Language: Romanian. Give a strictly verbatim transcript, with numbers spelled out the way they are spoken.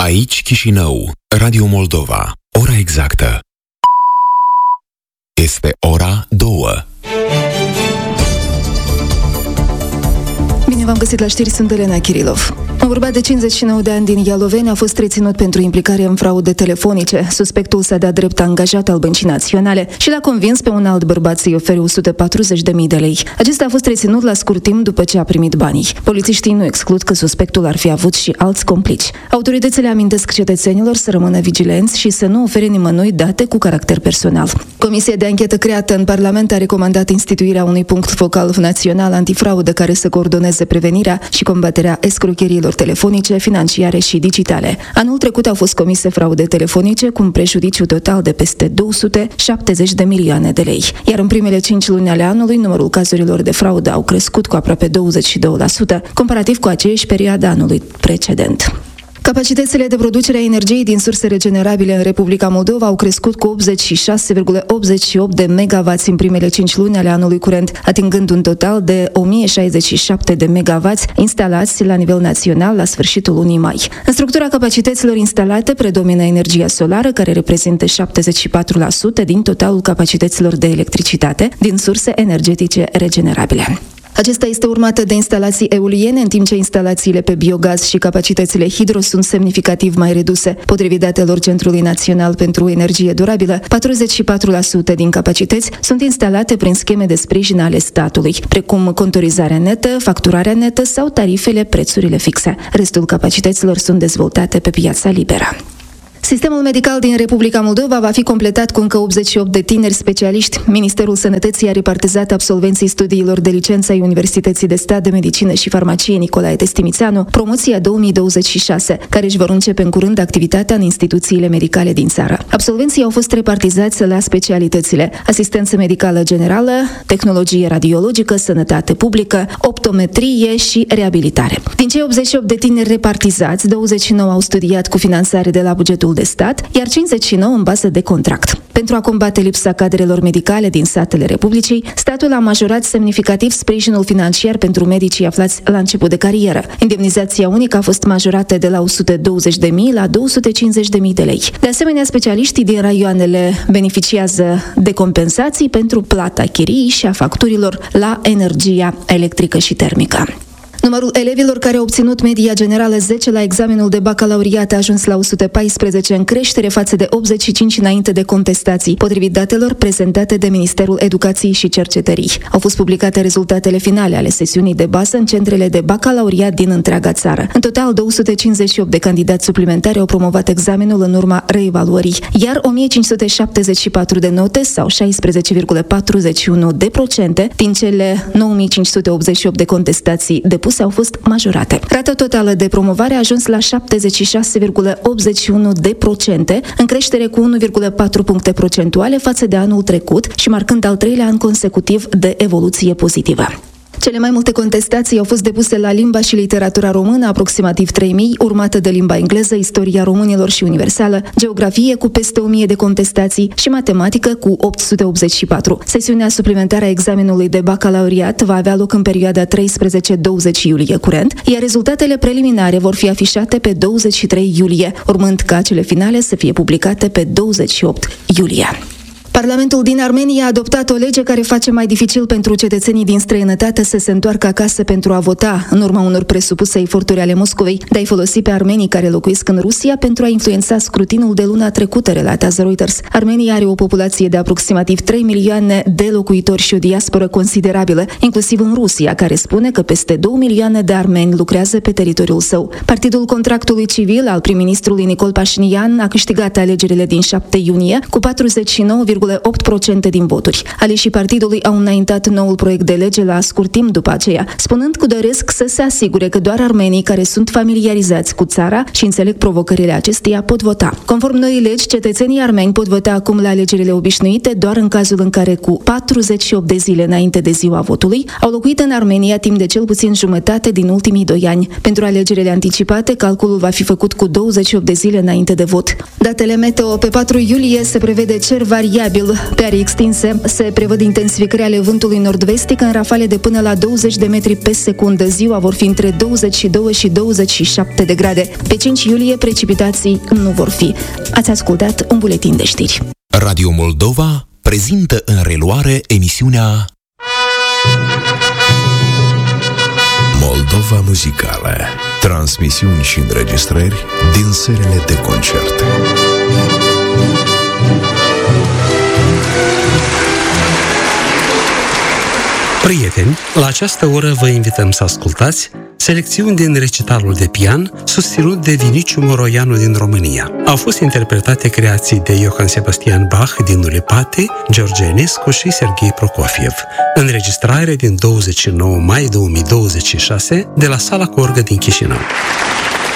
Aici Chișinău, Radio Moldova. Ora exactă este ora două. Bine v-am găsit la știri, sunt Elena Kirilov. Un bărbat de cincizeci și nouă de ani din Ialoveni a fost reținut pentru implicare în fraude telefonice. Suspectul s-a dat drept angajat al Băncii Naționale și l-a convins pe un alt bărbat să-i ofere o sută patruzeci de mii de lei. Acesta a fost reținut la scurt timp după ce a primit banii. Polițiștii nu exclud că suspectul ar fi avut și alți complici. Autoritățile amintesc cetățenilor să rămână vigilenți și să nu ofere nimănui date cu caracter personal. Comisia de anchetă creată în Parlament a recomandat instituirea unui punct focal național antifraudă care să coordoneze prevenirea și combaterea escrocherilor telefonice, financiare și digitale. Anul trecut au fost comise fraude telefonice cu un prejudiciu total de peste două sute șaptezeci de milioane de lei. Iar în primele cinci luni ale anului, numărul cazurilor de fraudă au crescut cu aproape douăzeci și doi la sută, comparativ cu aceeași perioadă anului precedent. Capacitățile de producere a energiei din surse regenerabile în Republica Moldova au crescut cu optzeci și șase virgulă optzeci și opt de megawatts în primele cinci luni ale anului curent, atingând un total de o mie șaizeci și șapte de megawatts instalați la nivel național la sfârșitul lunii mai. În structura capacităților instalate predomină energia solară, care reprezintă șaptezeci și patru la sută din totalul capacităților de electricitate din surse energetice regenerabile. Acesta este urmată de instalații eoliene, în timp ce instalațiile pe biogaz și capacitățile hidro sunt semnificativ mai reduse. Potrivit datelor Centrului Național pentru Energie Durabilă, patruzeci și patru la sută din capacități sunt instalate prin scheme de sprijin ale statului, precum contorizarea netă, facturarea netă sau tarifele, prețurile fixe. Restul capacităților sunt dezvoltate pe piața liberă. Sistemul medical din Republica Moldova va fi completat cu încă optzeci și opt de tineri specialiști. Ministerul Sănătății a repartizat absolvenții studiilor de licență ai Universității de Stat de Medicină și Farmacie Nicolae Testimițeanu, promoția două mii douăzeci și șase, care își vor începe în curând activitatea în instituțiile medicale din țară. Absolvenții au fost repartizați la specialitățile asistență medicală generală, tehnologie radiologică, sănătate publică, optometrie și reabilitare. Din cei optzeci și opt de tineri repartizați, douăzeci și nouă au studiat cu finanțare de la bugetul de stat, iar cincizeci și nouă în bază de contract. Pentru a combate lipsa cadrelor medicale din satele Republicii, statul a majorat semnificativ sprijinul financiar pentru medicii aflați la început de carieră. Indemnizația unică a fost majorată de la o sută douăzeci de mii la două sute cincizeci de mii de lei. De asemenea, specialiștii din raioanele beneficiază de compensații pentru plata chiriei și a facturilor la energia electrică și termică. Numărul elevilor care au obținut media generală zece la examenul de bacalaureat a ajuns la o sută paisprezece, în creștere față de optzeci și cinci înainte de contestații, potrivit datelor prezentate de Ministerul Educației și Cercetării. Au fost publicate rezultatele finale ale sesiunii de bază în centrele de bacalaureat din întreaga țară. În total, două sute cincizeci și opt de candidați suplimentari au promovat examenul în urma reevaluării, iar o mie cinci sute șaptezeci și patru de note sau șaisprezece virgulă patruzeci și unu de procente din cele nouă mii cinci sute optzeci și opt de contestații depuse au fost majorate. Rata totală de promovare a ajuns la șaptezeci și șase virgulă optzeci și unu de procente, în creștere cu unu virgulă patru puncte procentuale față de anul trecut și marcând al treilea an consecutiv de evoluție pozitivă. Cele mai multe contestații au fost depuse la limba și literatura română, aproximativ trei mii, urmată de limba engleză, istoria românilor și universală, geografie cu peste o mie de contestații și matematică cu opt sute optzeci și patru. Sesiunea suplimentară a examenului de bacalaureat va avea loc în perioada treisprezece douăzeci iulie curent, iar rezultatele preliminare vor fi afișate pe douăzeci și trei iulie, urmând ca cele finale să fie publicate pe douăzeci și opt iulie. Parlamentul din Armenia a adoptat o lege care face mai dificil pentru cetățenii din străinătate să se întoarcă acasă pentru a vota, în urma unor presupuse eforturi ale Moscovei de a-i folosi pe armenii care locuiesc în Rusia pentru a influența scrutinul de luna trecută, relatează Reuters. Armenia are o populație de aproximativ trei milioane de locuitori și o diasporă considerabilă, inclusiv în Rusia, care spune că peste două milioane de armeni lucrează pe teritoriul său. Partidul Contractului Civil al prim-ministrului Nicol Pașinian a câștigat alegerile din șapte iunie cu patruzeci și nouă virgulă opt la sută din voturi. Aleșii partidului au înaintat noul proiect de lege la scurt timp după aceea, spunând că doresc să se asigure că doar armenii care sunt familiarizați cu țara și înțeleg provocările acesteia pot vota. Conform noii legi, cetățenii armeni pot vota acum la alegerile obișnuite doar în cazul în care cu patruzeci și opt de zile înainte de ziua votului au locuit în Armenia timp de cel puțin jumătate din ultimii doi ani. Pentru alegerile anticipate, calculul va fi făcut cu douăzeci și opt de zile înainte de vot. Datele meteo: pe patru iulie se prevede cer variabil variabil. Pe arii extinse se prevăd intensificări ale vântului nord-vestic în rafale de până la douăzeci de metri pe secundă. Ziua vor fi între douăzeci și doi și douăzeci și șapte de grade. Pe cinci iulie precipitații nu vor fi. Ați ascultat un buletin de știri. Radio Moldova prezintă în reluare emisiunea Moldova Muzicală. Transmisiuni și înregistrări din serile de concerte. Prieteni, la această oră vă invităm să ascultați selecțiuni din recitalul de pian susținut de Viniciu Moroianu din România. Au fost interpretate creații de Johann Sebastian Bach din Nulipate, George Enescu și Serghei Prokofiev. Înregistrare din douăzeci și nouă mai două mii douăzeci și șase de la Sala Corgă din Chișinău.